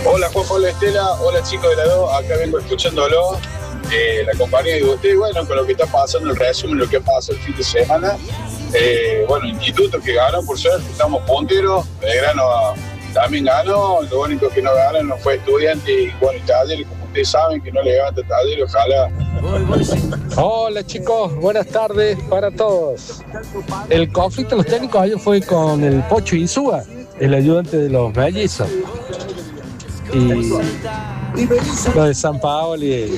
Hola Juan Pablo Estela, hola chicos de la 2, acá vengo escuchándolo, la compañía de usted, bueno, con lo que está pasando, el resumen, lo que pasa el fin de semana. Bueno, Instituto que ganó, por suerte, estamos punteros, Belgrano también ganó, lo único que no ganó no fue Estudiante y bueno, y Talleres, como ustedes saben, que no le levanta Talleres, ojalá. Hola chicos, buenas tardes para todos. El conflicto de los técnicos ayer fue con el Pocho Insúa, el ayudante de los mellizos. Y lo de San Paoli,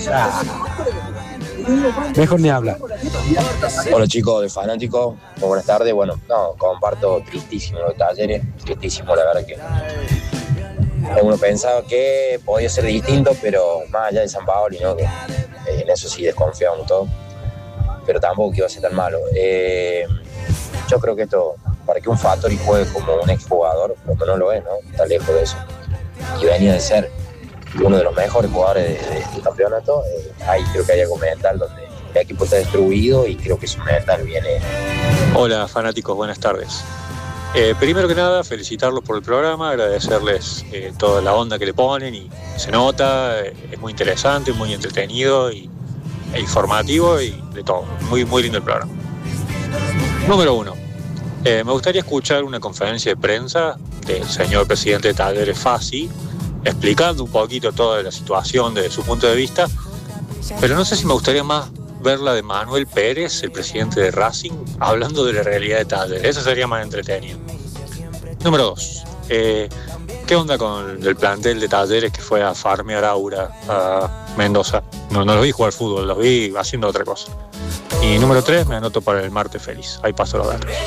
mejor ni hablar. Hola chicos de Fanático, muy buenas tardes. Bueno, no, comparto tristísimo los Talleres, tristísimo, la verdad que uno pensaba que podía ser distinto, pero más allá de San Paoli, ¿no? Que en eso sí desconfiamos todos, pero tampoco que iba a ser tan malo. Yo creo que esto, para que un Fattori juegue como un exjugador, lo que no lo es, ¿no? Está lejos de eso. Y venía de ser uno de los mejores jugadores de este campeonato. Ahí creo que hay algo mental donde el equipo está destruido y creo que su mental viene. Hola fanáticos, buenas tardes. Primero que nada, felicitarlos por el programa, agradecerles toda la onda que le ponen y se nota, es muy interesante, muy entretenido e informativo y de todo. Muy, muy lindo el programa. Número 1. Me gustaría escuchar una conferencia de prensa del señor presidente de Talleres Fassi, explicando un poquito toda la situación desde su punto de vista, pero no sé si me gustaría más ver la de Manuel Pérez, el presidente de Racing, hablando de la realidad de Talleres. Eso sería más entretenido. Número 2. ¿Qué onda con el plantel de Talleres que fue a farmear Aura a Mendoza? No los vi jugar fútbol, los vi haciendo otra cosa. Y número 3, me anoto para el martes feliz. Ahí paso los datos.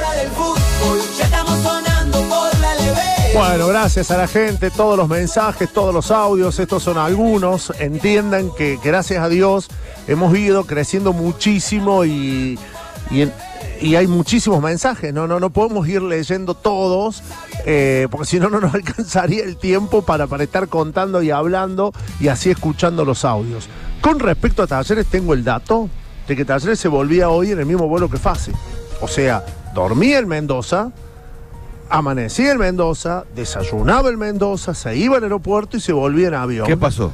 Bueno, gracias a la gente, todos los mensajes, todos los audios, estos son algunos. Entiendan que gracias a Dios hemos ido creciendo muchísimo y hay muchísimos mensajes. No podemos ir leyendo todos, porque si no, no nos alcanzaría el tiempo para estar contando y hablando y así escuchando los audios. Con respecto a Talleres, tengo el dato de que Talleres se volvía hoy en el mismo vuelo que Fassi. O sea, dormía en Mendoza, amanecía en Mendoza, desayunaba en Mendoza, se iba al aeropuerto y se volvía en avión. ¿Qué pasó?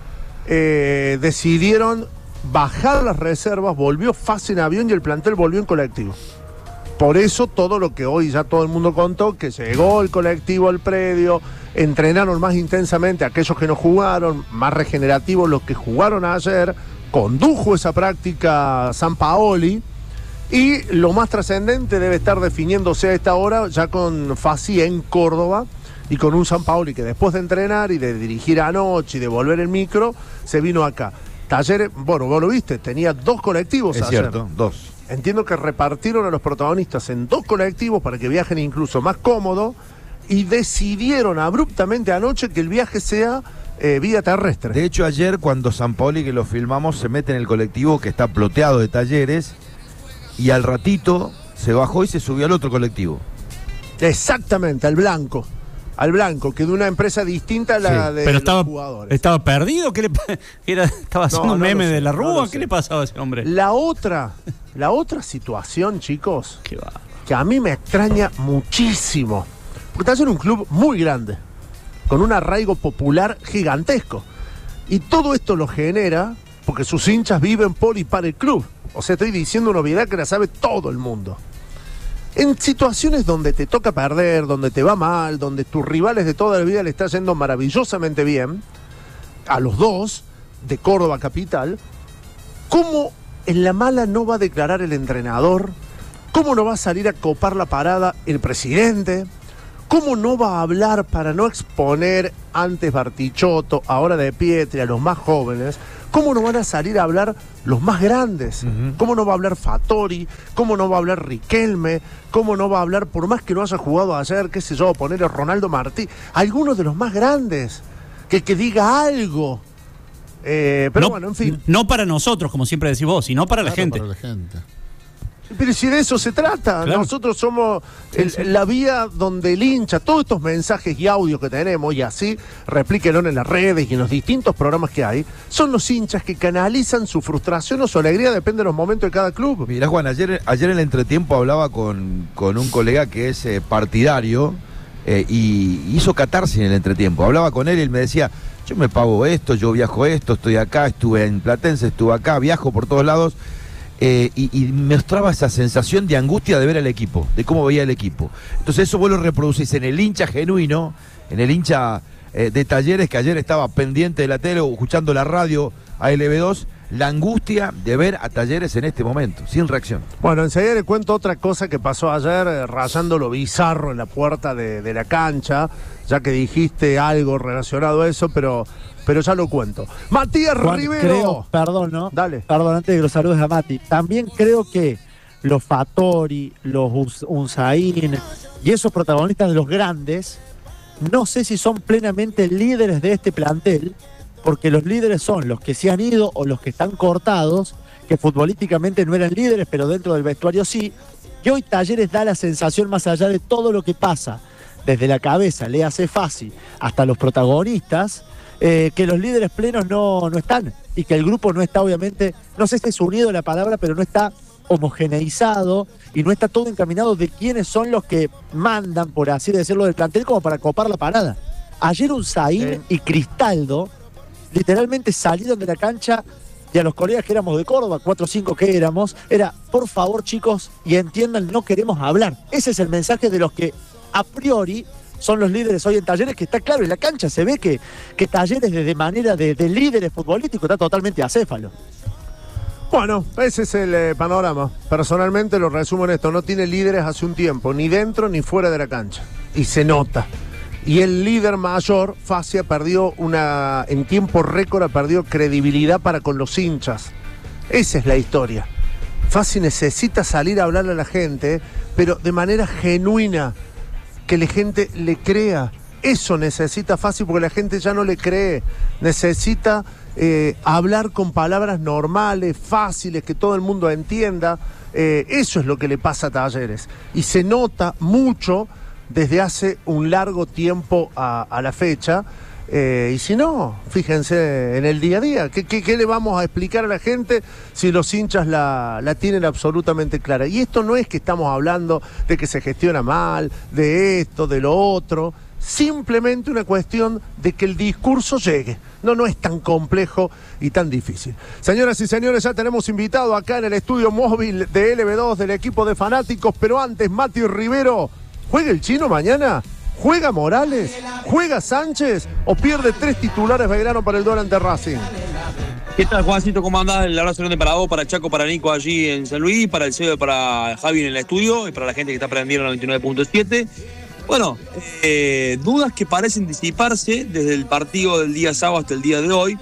Decidieron bajar las reservas, volvió Fassi en avión y el plantel volvió en colectivo. Por eso todo lo que hoy ya todo el mundo contó, que llegó el colectivo al predio, entrenaron más intensamente aquellos que no jugaron, más regenerativos los que jugaron ayer, condujo esa práctica San Paoli. Y lo más trascendente debe estar definiéndose a esta hora ya con Fassi en Córdoba y con un San Paoli que después de entrenar y de dirigir anoche y de volver el micro, se vino acá. Talleres, bueno, vos lo viste, tenía 2 colectivos ayer. Es cierto, 2. Entiendo que repartieron a los protagonistas en 2 colectivos para que viajen incluso más cómodo y decidieron abruptamente anoche que el viaje sea vía terrestre. De hecho, ayer cuando San Paoli, que lo filmamos, se mete en el colectivo que está ploteado de Talleres, y al ratito se bajó y se subió al otro colectivo. Exactamente, al blanco, que de una empresa distinta a la de pero los jugadores. ¿Estaba perdido? ¿Estaba haciendo un meme de la Rúa? ¿Qué le pasaba a ese hombre? La otra situación, chicos, que a mí me extraña muchísimo, porque está en un club muy grande, con un arraigo popular gigantesco, y todo esto lo genera porque sus hinchas viven por y para el club. O sea, estoy diciendo una obviedad que la sabe todo el mundo. En situaciones donde te toca perder, donde te va mal, donde tus rivales de toda la vida le está yendo maravillosamente bien, a los 2 de Córdoba capital, ¿cómo en la mala no va a declarar el entrenador? ¿Cómo no va a salir a copar la parada el presidente? ¿Cómo no va a hablar para no exponer antes Bartichotto, ahora De Pietri, a los más jóvenes? ¿Cómo no van a salir a hablar los más grandes? ¿Cómo no va a hablar Fattori? ¿Cómo no va a hablar Riquelme? ¿Cómo no va a hablar, por más que no haya jugado ayer, qué sé yo, poner a Ronaldo Martí? Algunos de los más grandes, que diga algo. Pero no, bueno, en fin. No para nosotros, como siempre decís vos, sino para la gente. Para la gente. Pero si de eso se trata, claro. Nosotros somos la vía donde el hincha, todos estos mensajes y audios que tenemos, y así replíquenlo en las redes y en los distintos programas que hay, son los hinchas que canalizan su frustración o su alegría, depende de los momentos de cada club. Mirá, Juan, ayer en el entretiempo hablaba con un colega que es partidario y hizo catarsis en el entretiempo. Hablaba con él y él me decía, yo me pago esto, yo viajo esto, estoy acá, estuve en Platense, estuve acá, viajo por todos lados. Y me mostraba esa sensación de angustia de ver al equipo, de cómo veía el equipo. Entonces eso vos lo reproducís en el hincha genuino, en el hincha de Talleres, que ayer estaba pendiente de la tele o escuchando la radio a LB2, la angustia de ver a Talleres en este momento, sin reacción. Bueno, enseguida le cuento otra cosa que pasó ayer, rayando lo bizarro en la puerta de la cancha, ya que dijiste algo relacionado a eso, pero ya lo cuento. Matías Juan, Rivero. Creo, perdón, ¿no? Dale. Perdón, antes de que los saludes a Mati. También creo que los Fattori, los Unzaín y esos protagonistas de los grandes, no sé si son plenamente líderes de este plantel, porque los líderes son los que se han ido o los que están cortados, que futbolísticamente no eran líderes, pero dentro del vestuario sí, que hoy Talleres da la sensación, más allá de todo lo que pasa, desde la cabeza, le hace fácil, hasta los protagonistas, que los líderes plenos no están, y que el grupo no está, obviamente, no sé si es unido la palabra, pero no está homogeneizado y no está todo encaminado de quiénes son los que mandan, por así decirlo, del plantel como para copar la parada. Ayer Unzaín y Cristaldo literalmente salieron de la cancha y a los colegas que éramos de Córdoba, 4 o 5 que éramos, era, por favor chicos, y entiendan, no queremos hablar. Ese es el mensaje de los que a priori son los líderes hoy en Talleres, que está claro, en la cancha se ve que Talleres de manera de líderes futbolísticos está totalmente acéfalo. Bueno, ese es el panorama. Personalmente lo resumo en esto, no tiene líderes hace un tiempo, ni dentro ni fuera de la cancha. Y se nota. Y el líder mayor, Fassi, perdió en tiempo récord, ha perdido credibilidad para con los hinchas. Esa es la historia. Fassi necesita salir a hablarle a la gente, pero de manera genuina, que la gente le crea. Eso necesita Fassi, porque la gente ya no le cree. Necesita hablar con palabras normales, fáciles, que todo el mundo entienda. Eso es lo que le pasa a Talleres. Y se nota mucho desde hace un largo tiempo a la fecha. Y si no, fíjense en el día a día. ¿Qué le vamos a explicar a la gente si los hinchas la tienen absolutamente clara? Y esto no es que estamos hablando de que se gestiona mal, de esto, de lo otro. Simplemente una cuestión de que el discurso llegue. No es tan complejo y tan difícil. Señoras y señores, ya tenemos invitado acá en el estudio móvil de LB2 del equipo de fanáticos, pero antes, Mati Rivero, ¿juega el Chino mañana? ¿Juega Morales? ¿Juega Sánchez? ¿O pierde 3 titulares Belgrano para el duelo ante Racing? ¿Qué tal, Juancito? ¿Cómo andás? El abrazo grande para vos, para Chaco, para Nico allí en San Luis, para el CEO, para Javi en el estudio y para la gente que está prendiendo en la 99.7. Bueno, dudas que parecen disiparse desde el partido del día sábado hasta el día de hoy.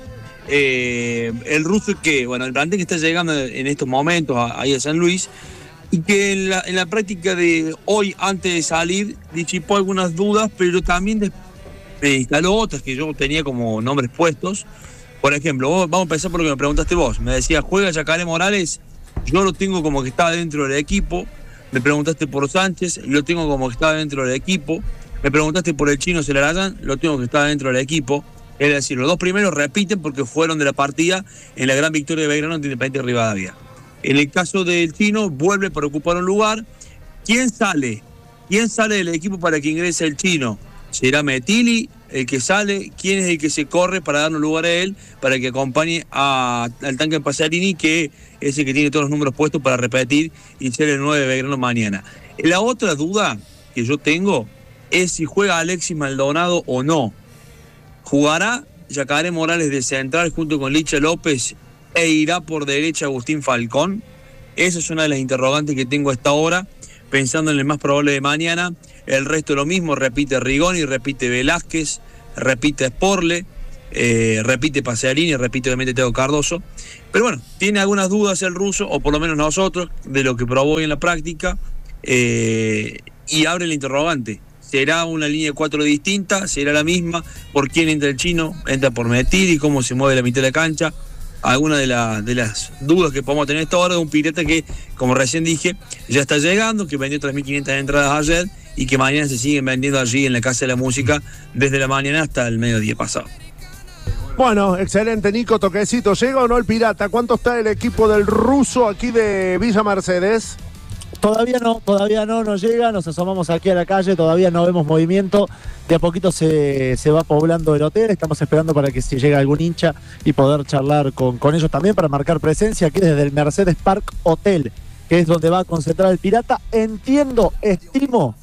El ruso que, bueno, el plantel que está llegando en estos momentos ahí a San Luis, y que en la práctica de hoy, antes de salir, disipó algunas dudas, pero también instaló otras que yo tenía como nombres puestos. Por ejemplo, vamos a empezar por lo que me preguntaste vos. Me decías, ¿juega Yacaré Morales? Yo lo tengo como que está dentro del equipo. Me preguntaste por Sánchez, lo tengo como que está dentro del equipo. Me preguntaste por el Chino Celarayán, lo tengo que está dentro del equipo. Es decir, los dos primeros repiten porque fueron de la partida en la gran victoria de Belgrano ante Independiente Rivadavia. En el caso del Chino, vuelve para ocupar un lugar. ¿Quién sale? ¿Quién sale del equipo para que ingrese el Chino? ¿Será Metilli el que sale? ¿Quién es el que se corre para darle lugar a él, para que acompañe al Tanque Pasarini, que es el que tiene todos los números puestos para repetir y ser el 9 de Belgrano mañana? La otra duda que yo tengo es si juega Alexis Maldonado o no. ¿Jugará Yacaré Morales de central junto con Licha López e irá por derecha Agustín Falcón? Esa es una de las interrogantes que tengo a esta hora, pensando en el más probable de mañana. El resto lo mismo, repite Rigoni, repite Velázquez, repite Sporle, repite Pasearini, repite obviamente Teo Cardoso. Pero bueno, tiene algunas dudas el ruso, o por lo menos nosotros, de lo que probó hoy en la práctica, y abre el interrogante. ¿Será una línea de 4 distinta? ¿Será la misma? ¿Por quién entra el Chino? ¿Entra por Metilli? ¿Cómo se mueve la mitad de la cancha? Algunas de las dudas que podemos tener esta hora de un Pirata que, como recién dije, ya está llegando, que vendió 3.500 entradas ayer y que mañana se siguen vendiendo allí en la Casa de la Música desde la mañana hasta el mediodía pasado. Bueno, excelente, Nico, toquecito. ¿Llega o no el Pirata? ¿Cuánto está el equipo del ruso aquí de Villa Mercedes? Todavía no llega, nos asomamos aquí a la calle, todavía no vemos movimiento, de a poquito se va poblando el hotel, estamos esperando para que si llega algún hincha y poder charlar con ellos también para marcar presencia aquí desde el Mercedes Park Hotel, que es donde va a concentrar el Pirata. Estimo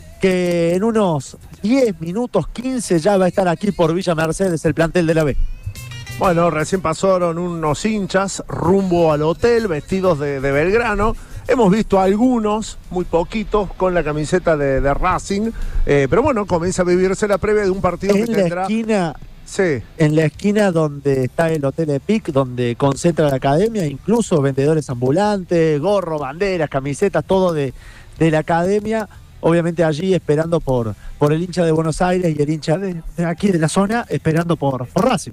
que en unos 10 minutos, 15 ya va a estar aquí por Villa Mercedes el plantel de la B. Bueno, recién pasaron unos hinchas rumbo al hotel vestidos de Belgrano. Hemos visto algunos, muy poquitos, con la camiseta de Racing, pero bueno, comienza a vivirse la previa de un partido que tendrá... Sí. En la esquina donde está el Hotel Epic, donde concentra la academia, incluso vendedores ambulantes, gorro, banderas, camisetas, todo de la academia. Obviamente allí esperando por el hincha de Buenos Aires y el hincha de aquí de la zona, esperando por Racing.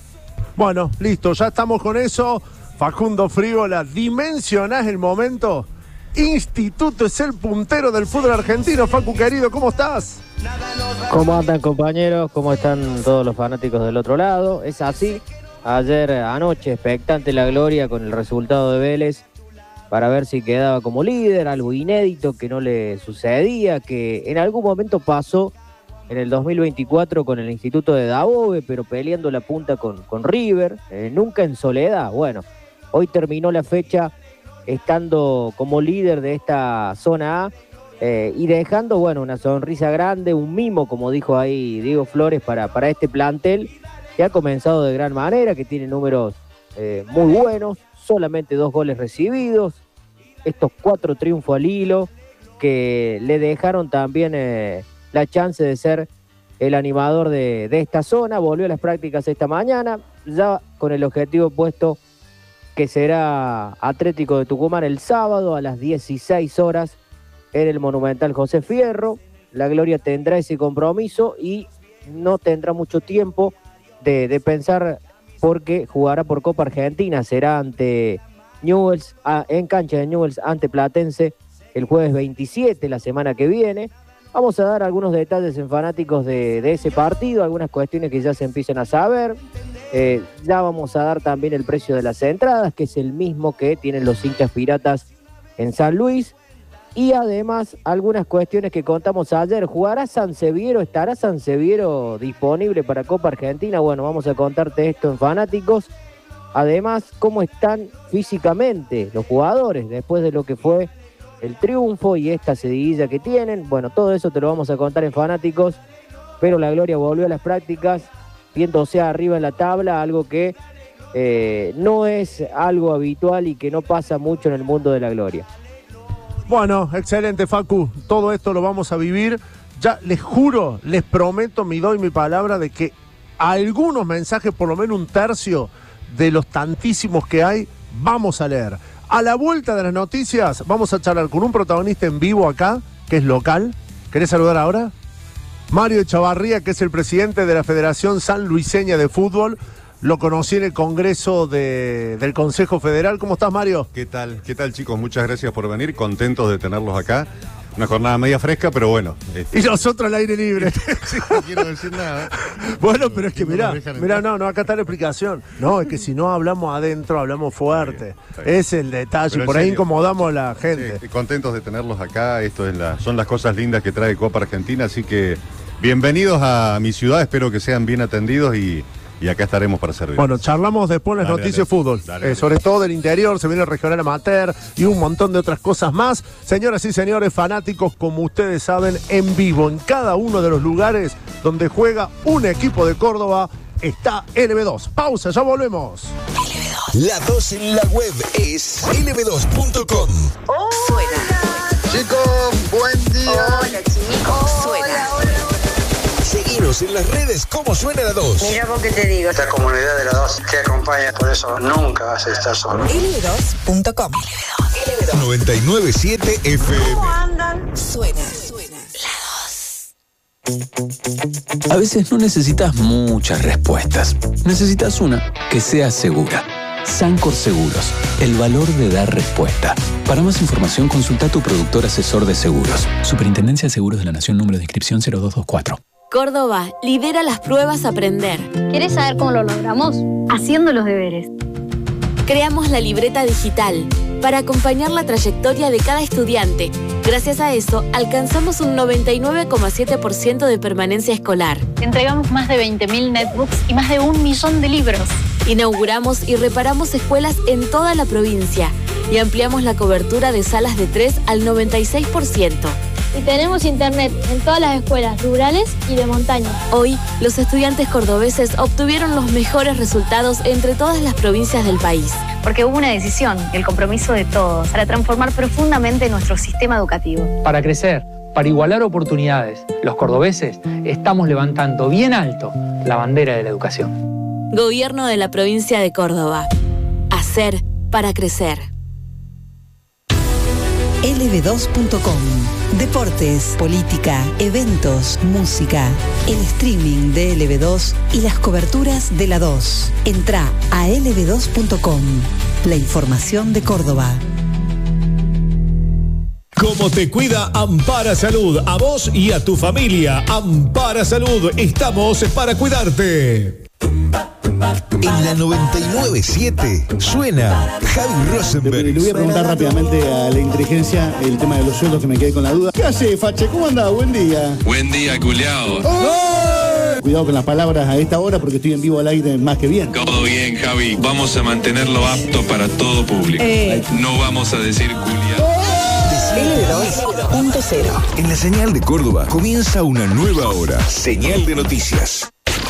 Bueno, listo, ya estamos con eso. Facundo Frígola, ¿dimensionás el momento? Instituto es el puntero del fútbol argentino. Facu, querido, ¿cómo estás? ¿Cómo andan, compañeros? ¿Cómo están todos los fanáticos del otro lado? Es así. Anoche, expectante la gloria con el resultado de Vélez para ver si quedaba como líder, algo inédito que no le sucedía, que en algún momento pasó en el 2024 con el Instituto de Dabove, pero peleando la punta con River, nunca en soledad. Bueno, hoy terminó la fecha estando como líder de esta zona A y dejando, bueno, una sonrisa grande, un mimo, como dijo ahí Diego Flores, para este plantel que ha comenzado de gran manera, que tiene números muy buenos, solamente 2 goles recibidos, estos 4 triunfos al hilo que le dejaron también la chance de ser el animador de esta zona. Volvió a las prácticas esta mañana, ya con el objetivo puesto que será Atlético de Tucumán el sábado a las 16 horas en el Monumental José Fierro. La Gloria tendrá ese compromiso y no tendrá mucho tiempo de pensar, porque jugará por Copa Argentina, será ante Newell's, en cancha de Newell's ante Platense el jueves 27, la semana que viene. Vamos a dar algunos detalles en fanáticos de ese partido, algunas cuestiones que ya se empiezan a saber. Ya vamos a dar también el precio de las entradas, que es el mismo que tienen los hinchas piratas en San Luis. Y además algunas cuestiones que contamos ayer. ¿Jugará Sanseviero? ¿Estará Sanseviero disponible para Copa Argentina? Bueno, vamos a contarte esto en fanáticos. Además, cómo están físicamente los jugadores después de lo que fue el triunfo y esta seguidilla que tienen. Bueno, todo eso te lo vamos a contar en fanáticos, pero la Gloria volvió a las prácticas viéndose arriba en la tabla, algo que no es algo habitual y que no pasa mucho en el mundo de la Gloria. Bueno, excelente, Facu, todo esto lo vamos a vivir. Ya les juro, les prometo, me doy mi palabra de que algunos mensajes, por lo menos un tercio de los tantísimos que hay, vamos a leer. A la vuelta de las noticias vamos a charlar con un protagonista en vivo acá, que es local. ¿Querés saludar ahora? Mario Echavarría, que es el presidente de la Federación Sanluiseña de Fútbol. Lo conocí en el Congreso del Consejo Federal. ¿Cómo estás, Mario? ¿Qué tal, chicos? Muchas gracias por venir. Contentos de tenerlos acá. Una jornada media fresca, pero bueno. Y nosotros al aire libre. Sí, no quiero decir nada. Bueno, pero es que mirá, no, acá está la explicación. No, es que si no hablamos adentro, hablamos fuerte. Está bien. Es el detalle, pero por ahí incomodamos a la gente. Sí, contentos de tenerlos acá. Esto es son las cosas lindas que trae Copa Argentina, así que bienvenidos a mi ciudad. Espero que sean bien atendidos y acá estaremos para servir. Bueno, charlamos después en las noticias de fútbol. Sobre todo del interior, se viene el regional amateur y un montón de otras cosas más. Señoras y señores, fanáticos, como ustedes saben, en vivo, en cada uno de los lugares donde juega un equipo de Córdoba, está LB2. Pausa, ya volvemos. LB2. La 2 en la web es lb2.com. Suena. Chicos, buen día. Hola, chicos. Suena. Seguinos en las redes como suena la 2. Mira vos qué te digo. Esta comunidad de la 2 te acompaña, por eso nunca vas a estar solo. lb2.com. 99.7 FM. ¿Cómo andan? Suena la 2. A veces no necesitas muchas respuestas. Necesitas una que sea segura. Sancor Seguros, el valor de dar respuesta. Para más información, consulta a tu productor asesor de seguros. Superintendencia de Seguros de la Nación, número de inscripción 0224. Córdoba lidera las pruebas Aprender. ¿Querés saber cómo lo logramos? Haciendo los deberes. Creamos la libreta digital para acompañar la trayectoria de cada estudiante. Gracias a eso, alcanzamos un 99,7% de permanencia escolar. Entregamos más de 20.000 netbooks y más de 1 millón de libros. Inauguramos y reparamos escuelas en toda la provincia y ampliamos la cobertura de salas de 3 al 96%. Y tenemos internet en todas las escuelas rurales y de montaña. Hoy, los estudiantes cordobeses obtuvieron los mejores resultados entre todas las provincias del país. Porque hubo una decisión y el compromiso de todos para transformar profundamente nuestro sistema educativo. Para crecer, para igualar oportunidades, los cordobeses estamos levantando bien alto la bandera de la educación. Gobierno de la provincia de Córdoba. Hacer para crecer. lb2.com. Deportes, política, eventos, música, el streaming de LB2 y las coberturas de la 2. Entra a lb2.com. La información de Córdoba. ¿Cómo te cuida Ampara Salud? A vos y a tu familia. Ampara Salud, estamos para cuidarte. En la 99.7 suena Javi Rosenberg. Le voy a preguntar rápidamente a la inteligencia el tema de los sueldos, que me quedé con la duda. ¿Qué hace, Fache? ¿Cómo andás? Buen día. Buen día, culiao. Cuidado con las palabras a esta hora porque estoy en vivo al aire más que bien. Todo bien, Javi. Vamos a mantenerlo apto para todo público. No vamos a decir culiao. LB2.0. En la señal de Córdoba comienza una nueva hora. Señal de noticias.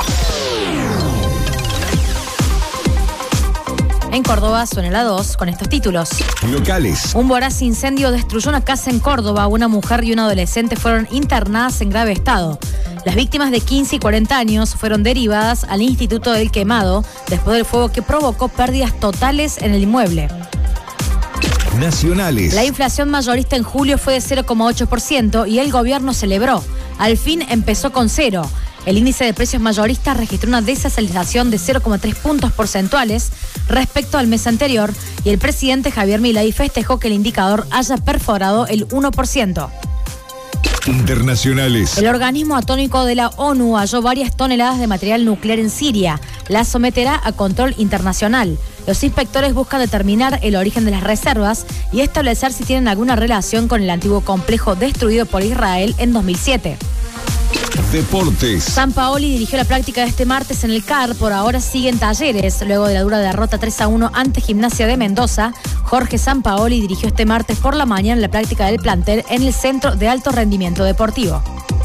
En Córdoba suena la 2 con estos títulos. Locales. Un voraz incendio destruyó una casa en Córdoba. Una mujer y un adolescente fueron internadas en grave estado. Las víctimas de 15 y 40 años fueron derivadas al Instituto del Quemado después del fuego que provocó pérdidas totales en el inmueble. Nacionales. La inflación mayorista en julio fue de 0,8% y el gobierno celebró. Al fin empezó con cero. El índice de precios mayoristas registró una desaceleración de 0,3 puntos porcentuales respecto al mes anterior y el presidente Javier Milei festejó que el indicador haya perforado el 1%. Internacionales. El organismo atómico de la ONU halló varias toneladas de material nuclear en Siria. La someterá a control internacional. Los inspectores buscan determinar el origen de las reservas y establecer si tienen alguna relación con el antiguo complejo destruido por Israel en 2007. Deportes. Sampaoli dirigió la práctica de este martes en el CAR. Por ahora siguen Talleres. Luego de la dura derrota 3-1 ante Gimnasia de Mendoza, Jorge Sampaoli dirigió este martes por la mañana la práctica del plantel en el Centro de Alto Rendimiento Deportivo.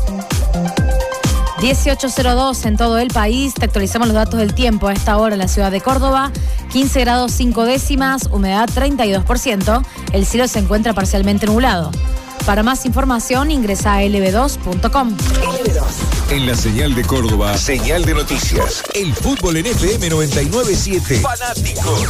18:02 en todo el país. Te actualizamos los datos del tiempo a esta hora en la ciudad de Córdoba. 15 grados 5 décimas, humedad 32%. El cielo se encuentra parcialmente nublado. Para más información ingresa a lb2.com. En la señal de Córdoba, señal de noticias. El fútbol en FM 99.7. Fanáticos.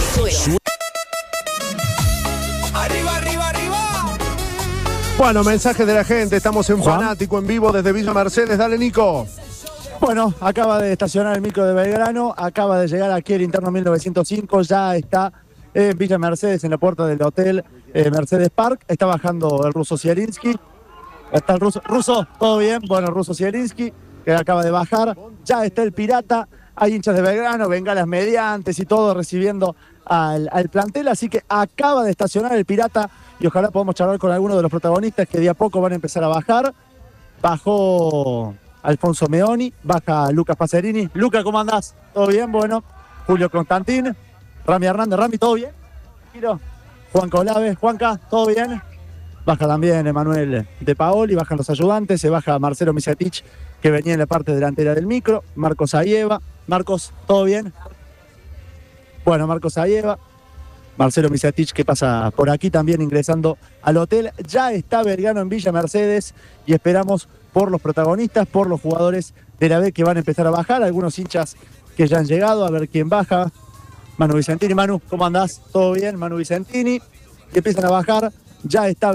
Arriba, arriba, arriba. Bueno, mensaje de la gente. Estamos en Fanático en vivo desde Villa Mercedes. Dale, Nico. Bueno, acaba de estacionar el micro de Belgrano. Acaba de llegar aquí el interno 1905. Ya está en Villa Mercedes, en la puerta del hotel Mercedes Park. Está bajando el ruso Zielinski. Está el ruso. Ruso, ¿todo bien? Bueno, el ruso Zielinski, que acaba de bajar. Ya está el Pirata. Hay hinchas de Belgrano, bengalas mediantes y todo recibiendo al plantel. Así que acaba de estacionar el Pirata y ojalá podamos charlar con algunos de los protagonistas que de a poco van a empezar a bajar. Bajó Alfonso Meoni, baja Lucas Pacerini. Lucas, ¿cómo andás? ¿Todo bien? Bueno. Julio Constantín, Rami Hernández. Rami, ¿todo bien? Giro. Juanca Olave. Juanca, ¿todo bien? Baja también Emanuel De Paoli, bajan los ayudantes, se baja Marcelo Misatich, que venía en la parte delantera del micro. Marcos Ayeva. Marcos, ¿todo bien? Bueno, Marcos Ayeva. Marcelo Misatich, que pasa por aquí también ingresando al hotel. Ya está Belgrano en Villa Mercedes y esperamos por los protagonistas, por los jugadores de la B que van a empezar a bajar. Algunos hinchas que ya han llegado, a ver quién baja. Manu Vicentini. Manu, ¿cómo andás? ¿Todo bien? Manu Vicentini. Y empiezan a bajar. Ya está